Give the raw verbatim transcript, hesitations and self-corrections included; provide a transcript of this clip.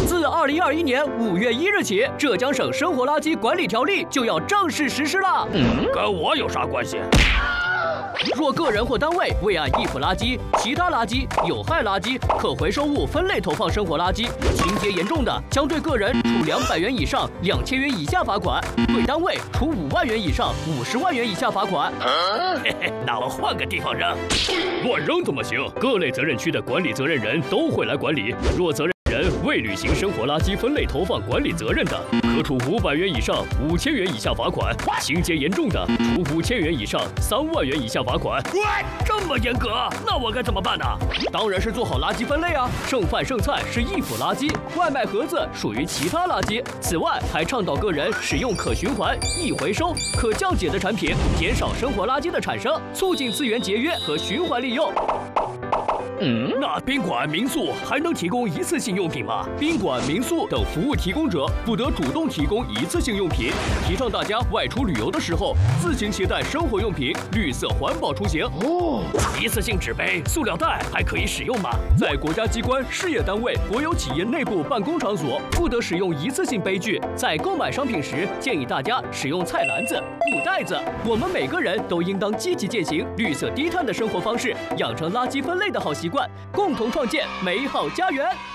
自二零二一年五月一日起，浙江省生活垃圾管理条例就要正式实施了。 嗯，跟我有啥关系？ 若个人或单位未按易腐垃圾、其他垃圾、有害垃圾、可回收物分类投放生活垃圾，情节严重的，将对个人处两百元以上两千元以下罚款，对单位处五万元以上五十万元以下罚款。 啊、嘿嘿，那我换个地方扔。 乱扔怎么行？各类责任区的管理责任人都会来管理。若责任人未履行生活垃圾分类投放管理责任的，可处五百元以上五千元以下罚款；情节严重的，处五千元以上三万元以下罚款。 喂，这么严格，那我该怎么办呢？ 当然是做好垃圾分类啊！剩饭剩菜是易腐垃圾，外卖盒子属于其他垃圾。此外，还倡导个人使用可循环、易回收、可降解的产品，减少生活垃圾的产生，促进资源节约和循环利用。 嗯，那宾馆、民宿还能提供一次性用品吗？ 宾馆、民宿等服务提供者不得主动提供一次性用品，提倡大家外出旅游的时候自行携带生活用品，绿色环保出行。 哦，一次性纸杯、塑料袋还可以使用吗？ 在国家机关、事业单位、国有企业内部办公场所不得使用一次性杯具。在购买商品时，建议大家使用菜篮子、布袋子。我们每个人都应当积极践行绿色低碳的生活方式，养成垃圾分类的好习惯，共同创建美好家园。